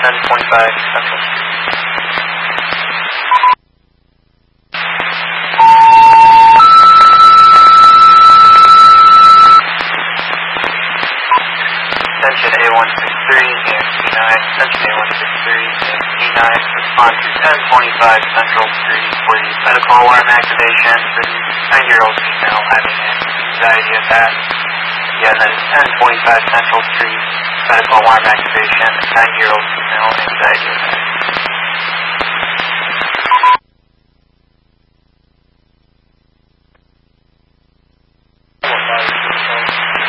1025 Central Street. Attention A163, AMC9, attention A163, AMC9, respond to 1025 Central Street for the medical alarm activation for the 9-year-old female having an anxiety attack. Again, that is 1025 Central Street, medical alarm activation, 9-year-old female anxiety attack.